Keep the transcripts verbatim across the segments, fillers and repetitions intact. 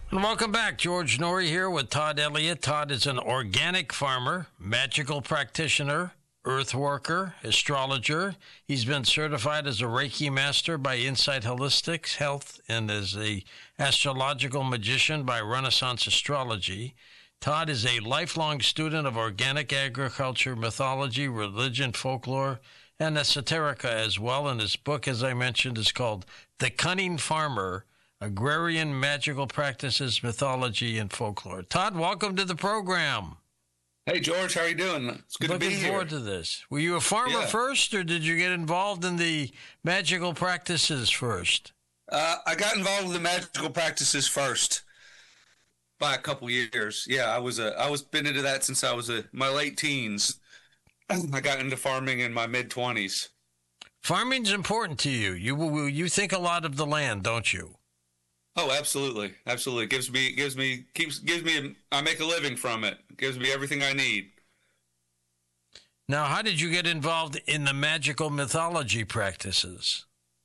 And welcome back. George Noory here with Todd Elliott. Todd is an organic farmer, magical practitioner, earth worker, astrologer. He's been certified as a Reiki master by Insight Holistics Health and as a astrological magician by Renaissance Astrology. Todd is a lifelong student of organic agriculture, mythology, religion, folklore, and esoterica as well. And his book, as I mentioned, is called The Cunning Farmer, Agrarian Magical Practices, Mythology, and Folklore. Todd, welcome to the program. Hey, George, how are you doing? It's good Looking to be here. Looking forward to this. Were you a farmer yeah. first, or did you get involved in the magical practices first? Uh, I got involved with the magical practices first by a couple years. Yeah, I was a, I was been into that since I was a, my late teens. I got into farming in my mid-twenties. Farming's important to you. You you think a lot of the land, don't you? Oh, absolutely, absolutely. It gives me, gives me, keeps, gives me. A, I make a living from it. It gives me everything I need. Now, how did you get involved in the magical mythology practices?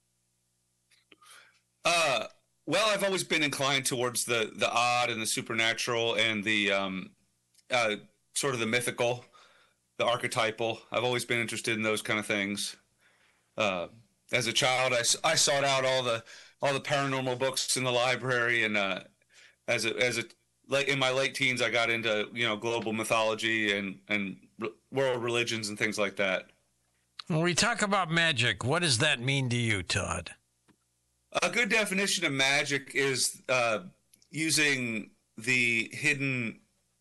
Uh, well, I've always been inclined towards the the odd and the supernatural and the um, uh, sort of the mythical, the archetypal. I've always been interested in those kind of things. Uh, as a child, I, I sought out all the all the paranormal books in the library, and uh, as a as a late in my late teens, I got into you know global mythology and and world religions and things like that. When we talk about magic, what does that mean to you, Todd? A good definition of magic is uh, using the hidden.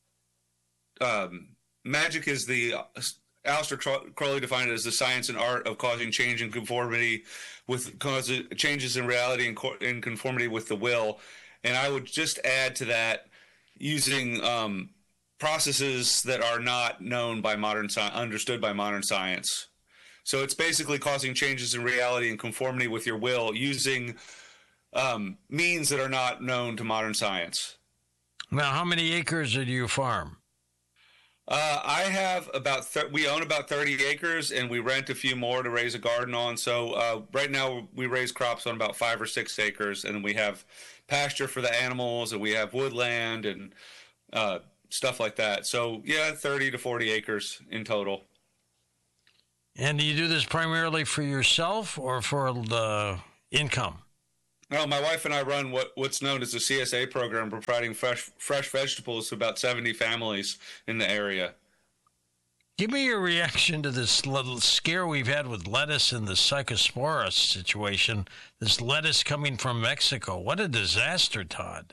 Um, magic is the uh, Aleister Crowley defined it as the science and art of causing change and conformity with cause changes in reality and co- in conformity with the will. And I would just add to that using um, processes that are not known by modern science, understood by modern science. So it's basically causing changes in reality and conformity with your will using um, means that are not known to modern science. Now, how many acres do you farm? Uh, I have about, th- we own about thirty acres, and we rent a few more to raise a garden on. So uh, right now we raise crops on about five or six acres, and we have pasture for the animals, and we have woodland and uh, stuff like that. So yeah, thirty to forty acres in total. And do you do this primarily for yourself or for the income? No, my wife and I run what, what's known as the C S A program, providing fresh fresh vegetables to about seventy families in the area. Give me your reaction to this little scare we've had with lettuce and the Psychospora situation, this lettuce coming from Mexico. What a disaster, Todd.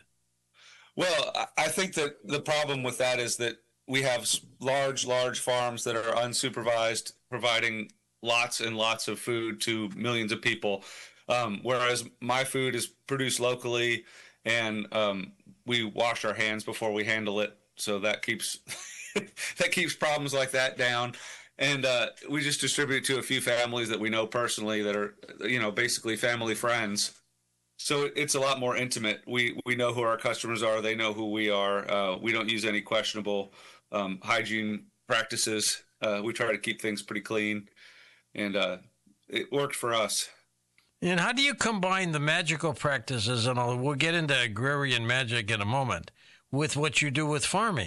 Well, I think that the problem with that is that we have large, large farms that are unsupervised, providing lots and lots of food to millions of people. Um, whereas my food is produced locally, and um, we wash our hands before we handle it, so that keeps that keeps problems like that down. And uh, we just distribute it to a few families that we know personally that are, you know, basically family friends. So it's a lot more intimate. We we know who our customers are. They know who we are. Uh, we don't use any questionable um, hygiene practices. Uh, we try to keep things pretty clean, and uh, it worked for us. And how do you combine the magical practices, and I'll, we'll get into agrarian magic in a moment, with what you do with farming?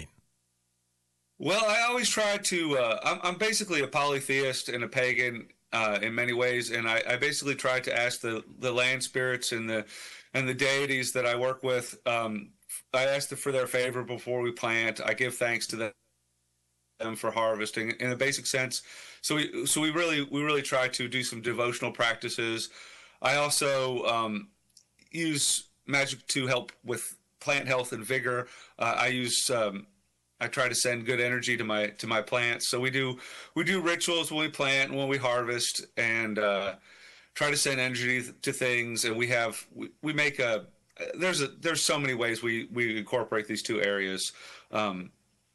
Well, I always try to, uh, I'm, I'm basically a polytheist and a pagan uh, in many ways, and I, I basically try to ask the, the land spirits and the and the deities that I work with, um, I ask them for their favor before we plant. I give thanks to them. them for harvesting in a basic sense. So we so we really we really try to do some devotional practices. I also um, use magic to help with plant health and vigor. Uh, I use um, I try to send good energy to my to my plants. So we do we do rituals when we plant and when we harvest, and uh, try to send energy to things. And we have we, we make a there's a there's so many ways we we incorporate these two areas. Um,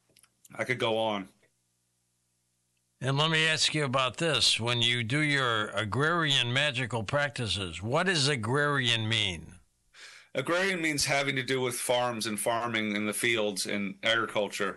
I could go on. And let me ask you about this. When you do your agrarian magical practices, what does agrarian mean? Agrarian means having to do with farms and farming in the fields and agriculture.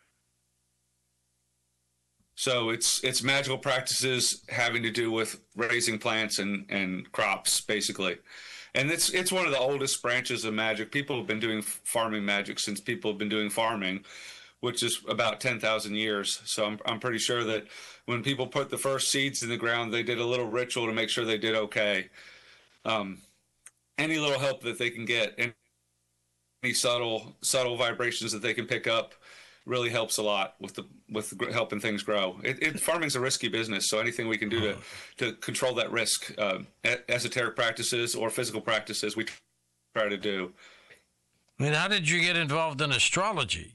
So it's it's magical practices having to do with raising plants and, and crops, basically. and it's it's one of the oldest branches of magic. People have been doing farming magic since people have been doing farming, which is about ten thousand years. So I'm I'm pretty sure that when people put the first seeds in the ground, they did a little ritual to make sure they did okay. Um, any little help that they can get, any subtle subtle vibrations that they can pick up, really helps a lot with the with helping things grow. It, it farming's a risky business, so anything we can do to to control that risk, uh, esoteric practices or physical practices, we try to do. I mean, how did you get involved in astrology?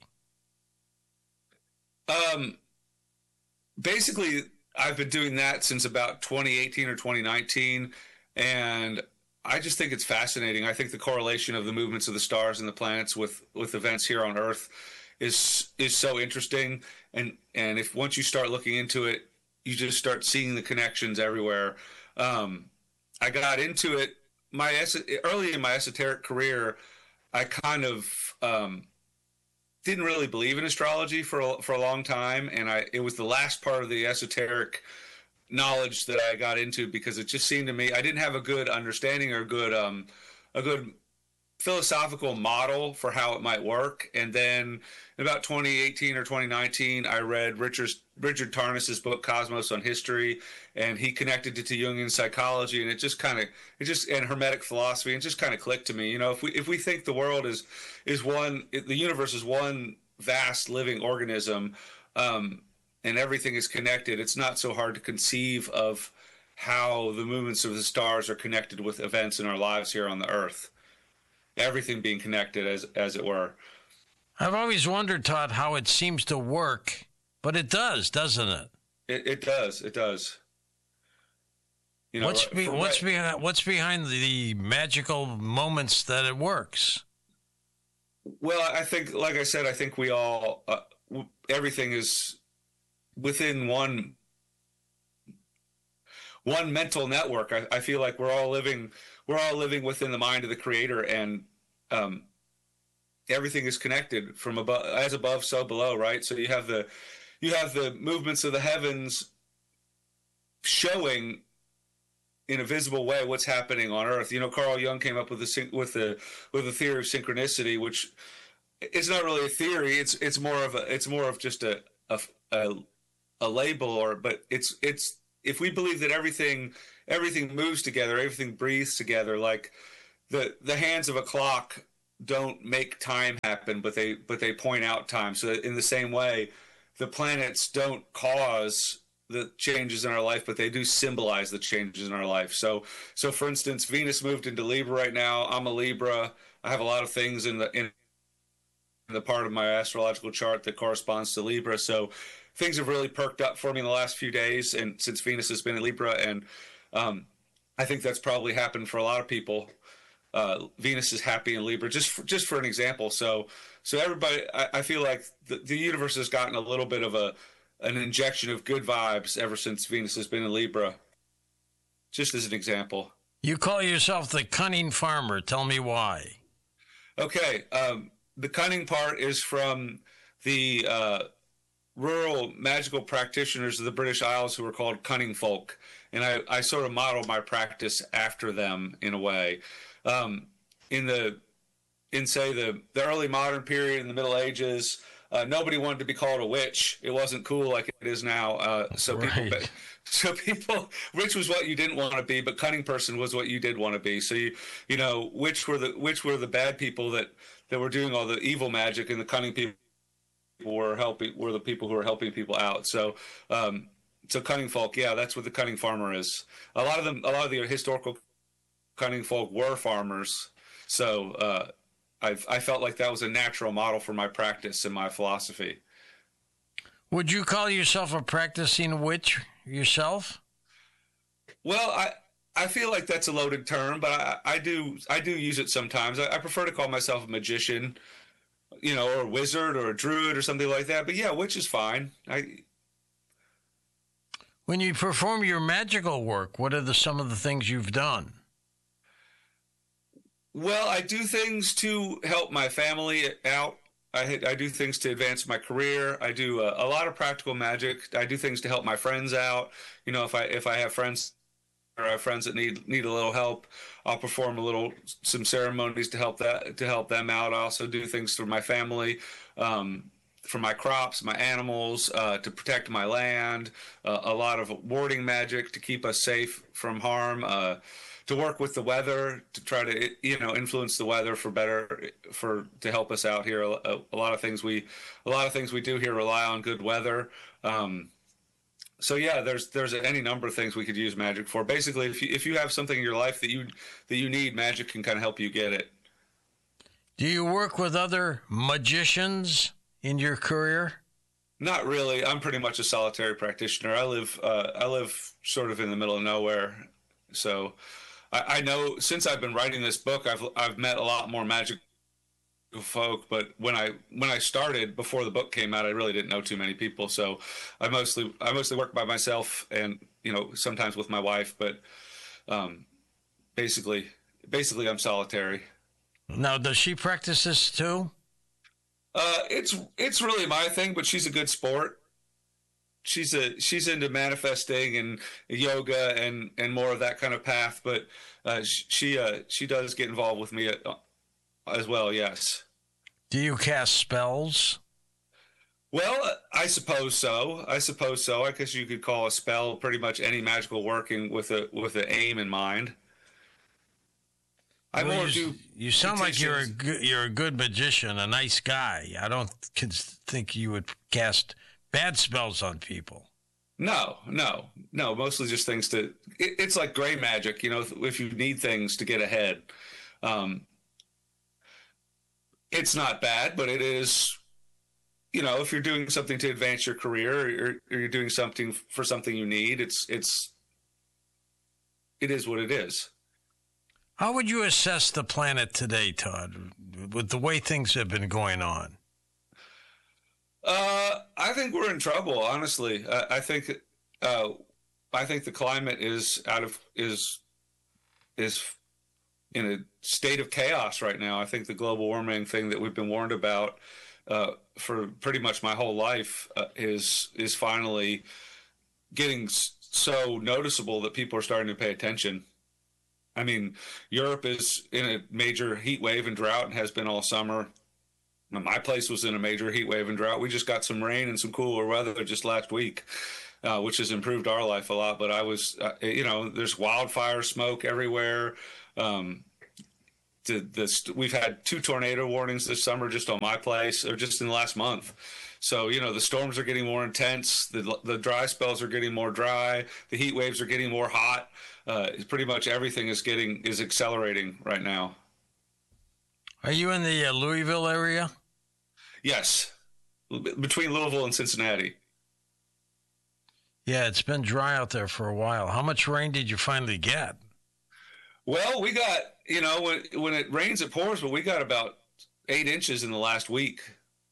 Um, basically, I've been doing that since about twenty eighteen or twenty nineteen, and I just think it's fascinating. I think the correlation of the movements of the stars and the planets with with events here on Earth is is so interesting, and and if once you start looking into it, you just start seeing the connections everywhere. Um, I got into it my early in my esoteric career. I kind of um, didn't really believe in astrology for a, for a long time, and I it was the last part of the esoteric knowledge that I got into because it just seemed to me I didn't have a good understanding or good um, a good philosophical model for how it might work. And then in about twenty eighteen or twenty nineteen, I read Richard Richard Tarnas's book Cosmos on History, and he connected it to Jungian psychology, and it just kind of it just and Hermetic philosophy, and just kind of clicked to me. You know, if we if we think the world is is one, the universe is one vast living organism, um, and everything is connected, it's not so hard to conceive of how the movements of the stars are connected with events in our lives here on the Earth. Everything being connected, as as it were. I've always wondered, Todd, how it seems to work, but it does, doesn't it? It, it does. It does. You know, what's be, what's right, behind what's behind the magical moments that it works? Well, I think, like I said, I think we all uh, everything is within one one mental network. I, I feel like we're all living we're all living within the mind of the Creator, and um, everything is connected from above, as above, so below. Right. So you have the you have the movements of the heavens showing in a visible way what's happening on Earth. You know, Carl Jung came up with the with the with the theory of synchronicity, which is not really a theory. It's it's more of a it's more of just a a, a, a label, or but it's it's if we believe that everything everything moves together, everything breathes together, like the the hands of a clock don't make time happen, but they but they point out time. So in the same way, the planets don't cause the changes in our life, but they do symbolize the changes in our life. So, so for instance, Venus moved into Libra right now. I'm a Libra. I have a lot of things in the in the part of my astrological chart that corresponds to Libra. So things have really perked up for me in the last few days, and since Venus has been in Libra, and um, I think that's probably happened for a lot of people. Uh, Venus is happy in Libra, just for, just for an example. So, so everybody, I, I feel like the, the universe has gotten a little bit of a an injection of good vibes ever since Venus has been in Libra, just as an example. You call yourself the cunning farmer. Tell me why. Okay. Um, the cunning part is from the uh, rural magical practitioners of the British Isles who were called cunning folk. And I, I sort of modeled my practice after them in a way. Um, in the, in say the, the early modern period, in the Middle Ages, Uh, nobody wanted to be called a witch. It wasn't cool like it is now. Uh, so right. people, so people, witch was what you didn't want to be, but cunning person was what you did want to be. So you, you know, which were the which were the bad people that, that were doing all the evil magic, and the cunning people were helping were the people who were helping people out. So, um, so cunning folk, yeah, that's what the cunning farmer is. A lot of them, a lot of the historical cunning folk were farmers. So. Uh, I've, I felt like that was a natural model for my practice and my philosophy. Would you call yourself a practicing witch yourself? Well, I I feel like that's a loaded term, but I, I do I do use it sometimes. I, I prefer to call myself a magician, you know, or a wizard or a druid or something like that. But yeah, witch is fine. I. When you perform your magical work, what are the, some of the things you've done? Well, I do things to help my family out. I, I do things to advance my career. I do a, a lot of practical magic. I do things to help my friends out. You know, if I if I have friends I have friends that need need a little help, I'll perform a little some ceremonies to help that to help them out. I also do things for my family, um, for my crops, my animals, uh, to protect my land. Uh, a lot of warding magic to keep us safe from harm. Uh, to work with the weather, to try to, you know, influence the weather for better, for to help us out here. A, a lot of things we, a lot of things we do here rely on good weather. Um, so yeah, there's there's any number of things we could use magic for. Basically, if you if you have something in your life that you that you need, magic can kind of help you get it. Do you work with other magicians in your career? Not really. I'm pretty much a solitary practitioner. I live uh, I live sort of in the middle of nowhere, so. I know since I've been writing this book, I've I've met a lot more magical folk. But when I when I started before the book came out, I really didn't know too many people. So I mostly I mostly work by myself, and you know sometimes with my wife. But um, basically, basically I'm solitary. Now, does she practice this too? Uh, it's it's really my thing, but she's a good sport. She's a she's into manifesting and yoga and, and more of that kind of path, but uh, she uh, she does get involved with me at, uh, as well. Yes. Do you cast spells? Well, I suppose so. I suppose so. I guess you could call a spell pretty much any magical working with a with an aim in mind. I well, more you, do. You sound like you're a good, you're a good magician, a nice guy. I don't think you would cast bad spells on people. No, no, no. Mostly just things to. It, it's like gray magic, you know. If you need things to get ahead, um, it's not bad, but it is. You know, if you're doing something to advance your career, or, or you're doing something for something you need, it's it's. It is what it is. How would you assess the planet today, Todd, with the way things have been going on? Uh, I think we're in trouble. Honestly, uh, I think, uh, I think the climate is out of is is in a state of chaos right now. I think the global warming thing that we've been warned about uh, for pretty much my whole life uh, is is finally getting so noticeable that people are starting to pay attention. I mean, Europe is in a major heat wave and drought and has been all summer. My place was in a major heat wave and drought. We just got some rain and some cooler weather just last week, uh, which has improved our life a lot. But I was, uh, you know, there's wildfire smoke everywhere. Um, the, the, we've had two tornado warnings this summer just on my place, or just in the last month. So, you know, the storms are getting more intense. The, the dry spells are getting more dry. The heat waves are getting more hot. Uh, pretty much everything is getting is accelerating right now. Are you in the uh, Louisville area? Yes, between Louisville and Cincinnati. Yeah, it's been dry out there for a while. How much rain did you finally get? Well, we got, you know, when, when it rains, it pours, but we got about eight inches in the last week.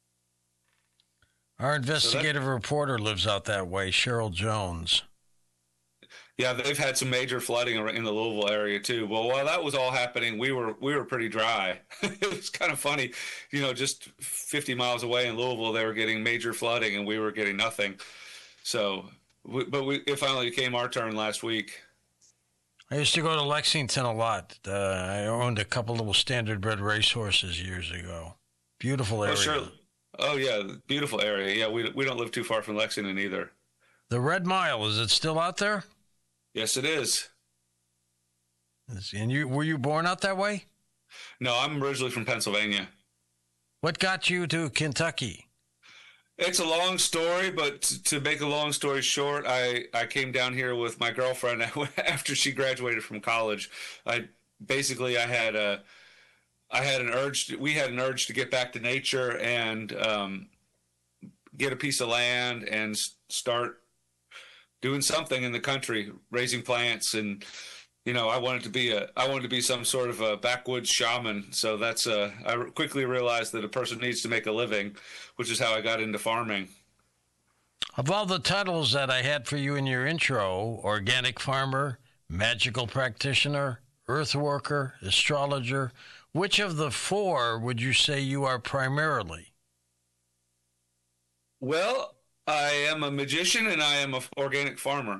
Our investigative so that, reporter lives out that way, Cheryl Jones. Yeah, they've had some major flooding in the Louisville area too. Well, while that was all happening, we were we were pretty dry. It was kind of funny, you know, just fifty miles away in Louisville, they were getting major flooding, and we were getting nothing. So, we, but we it finally came our turn last week. I used to go to Lexington a lot. Uh, I owned a couple little standardbred racehorses years ago. Beautiful area. Oh, sure. Oh yeah, beautiful area. Yeah, we we don't live too far from Lexington either. The Red Mile, is it still out there? Yes, it is. And you were you born out that way? No, I'm originally from Pennsylvania. What got you to Kentucky? It's a long story, but to make a long story short, I, I came down here with my girlfriend after she graduated from college. I basically I had a I had an urge. To, we had an urge to get back to nature and um, get a piece of land and start doing something in the country, raising plants. And, you know, I wanted to be a, I wanted to be some sort of a backwoods shaman. So that's, uh, I quickly realized that a person needs to make a living, which is how I got into farming. Of all the titles that I had for you in your intro, organic farmer, magical practitioner, earth worker, astrologer, which of the four would you say you are primarily? Well, I am a magician and I am an organic farmer.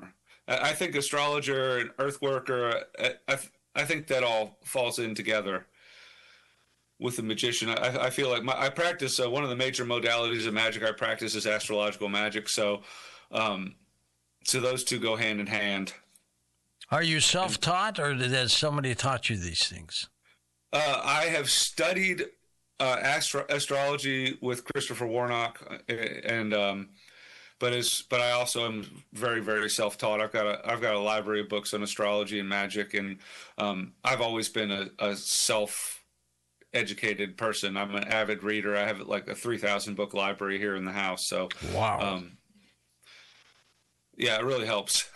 I, I think astrologer and earth worker, I, I, I think that all falls in together with the magician. I, I feel like my, I practice uh, one of the major modalities of magic I practice is astrological magic. So, um, so those two go hand in hand. Are you self-taught, or has somebody taught you these things? Uh, I have studied uh, astro- astrology with Christopher Warnock, and um, but as but I also am very very self-taught. I've got a I've got a library of books on astrology and magic, and um, I've always been a, a self-educated person. I'm an avid reader. I have like a three thousand book library here in the house. So wow, um, yeah, it really helps.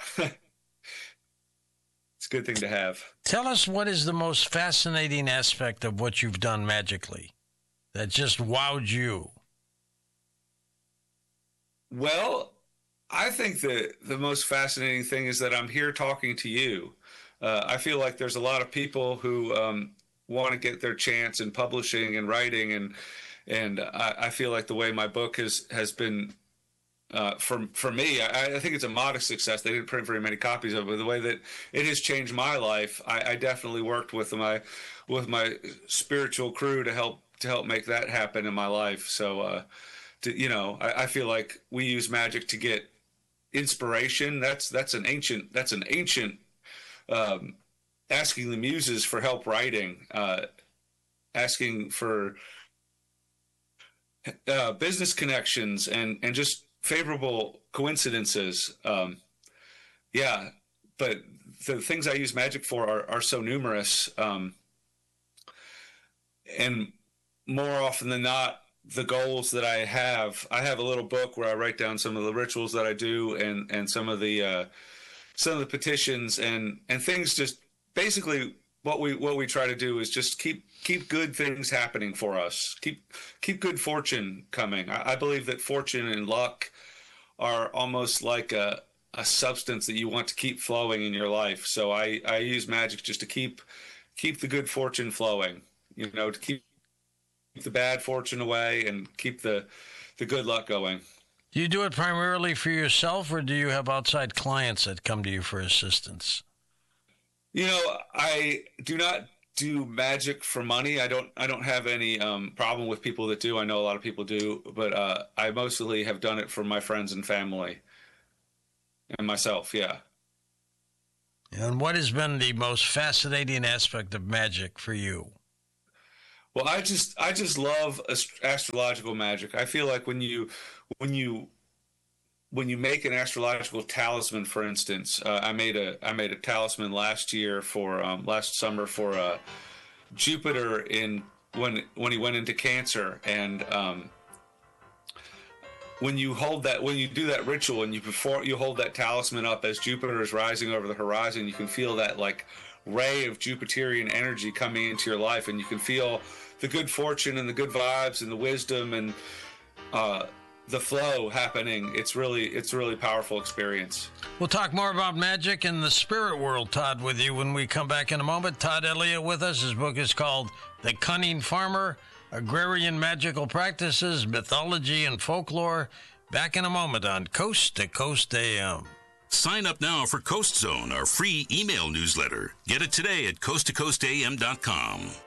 It's a good thing to have. Tell us, what is the most fascinating aspect of what you've done magically that just wowed you? Well, I think that the most fascinating thing is that I'm here talking to you. Uh, I feel like there's a lot of people who um, want to get their chance in publishing and writing, and and I, I feel like the way my book has has been. Uh, for for me, I, I think it's a modest success. They didn't print very many copies of it, but the way that it has changed my life, I, I definitely worked with my with my spiritual crew to help to help make that happen in my life. So, uh, to, you know, I, I feel like we use magic to get inspiration. That's that's an ancient that's an ancient um, asking the muses for help writing, uh, asking for uh, business connections, and and just favorable coincidences. Um, yeah, but the things I use magic for are, are so numerous. Um, and more often than not, the goals that I have, I have a little book where I write down some of the rituals that I do, and, and some of the, uh, some of the petitions and, and things. Just basically what we, what we try to do is just keep, keep good things happening for us. Keep, keep good fortune coming. I, I believe that fortune and luck are almost like a, a substance that you want to keep flowing in your life. So I, I use magic just to keep, keep the good fortune flowing, you know, to keep the bad fortune away and keep the, the good luck going. Do you do it primarily for yourself, or do you have outside clients that come to you for assistance? You know, I do not do magic for money. I don't I don't have any um, problem with people that do. I know a lot of people do, but uh, I mostly have done it for my friends and family and myself, yeah. And what has been the most fascinating aspect of magic for you? Well, I just I just love ast- astrological magic. I feel like when you when you when you make an astrological talisman, for instance, uh, I made a I made a talisman last year for um, last summer for uh, Jupiter in when when he went into Cancer, and um, when you hold that when you do that ritual and you perform you hold that talisman up as Jupiter is rising over the horizon, you can feel that like ray of Jupiterian energy coming into your life, and you can feel the good fortune and the good vibes and the wisdom and uh, the flow happening. It's really, it's a really powerful experience. We'll talk more about magic and the spirit world, Todd, with you when we come back in a moment. Todd Elliott with us. His book is called The Cunning Farmer, Agrarian Magical Practices, Mythology and Folklore. Back in a moment on Coast to Coast A M. Sign up now for Coast Zone, our free email newsletter. Get it today at coast to coast a m dot com.